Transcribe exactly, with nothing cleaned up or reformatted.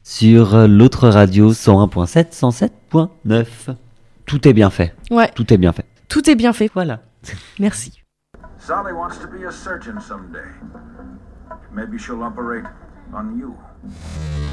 sur l'autre radio cent un point sept, cent sept point neuf. Tout est bien fait. Ouais. Tout est bien fait. Tout est bien fait. Voilà. Merci. Sally wants to be a surgeon someday. Maybe she'll operate on you.